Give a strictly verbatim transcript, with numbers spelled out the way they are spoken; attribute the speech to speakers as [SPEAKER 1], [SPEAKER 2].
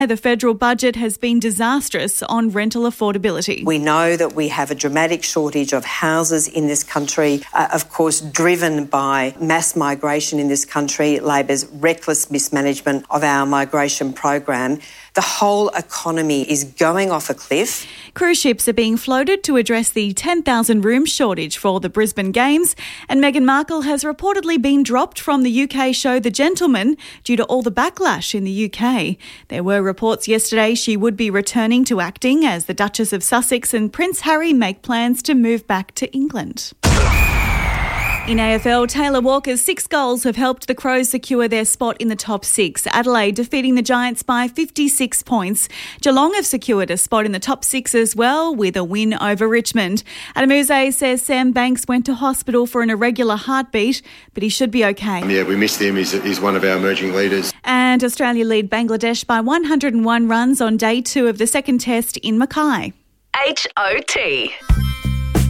[SPEAKER 1] The federal budget has been disastrous on rental affordability.
[SPEAKER 2] We know that we have a dramatic shortage of houses in this country, uh, of course driven by mass migration in this country, Labor's reckless mismanagement of our migration program. The whole economy is going off a cliff.
[SPEAKER 1] Cruise ships are being floated to address the ten thousand room shortage for the Brisbane Games, and Meghan Markle has reportedly been dropped from the U K show The Gentleman due to all the backlash in the U K. There were reports yesterday she would be returning to acting as the Duchess of Sussex and Prince Harry make plans to move back to England. In A F L, Taylor Walker's six goals have helped the Crows secure their spot in the top six. Adelaide defeating the Giants by fifty-six points. Geelong have secured a spot in the top six as well with a win over Richmond. Adam Uze says Sam Banks went to hospital for an irregular heartbeat, but he should be okay.
[SPEAKER 3] Yeah, we missed him. He's, he's one of our emerging leaders.
[SPEAKER 1] And Australia lead Bangladesh by one hundred one runs on day two of the second test in Mackay.
[SPEAKER 4] H O T.